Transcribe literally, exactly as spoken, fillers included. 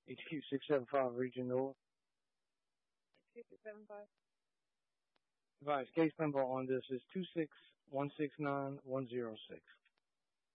H Q six seven five, Region North. H Q six seven five. Advise case number on this is two six one six nine one zero six.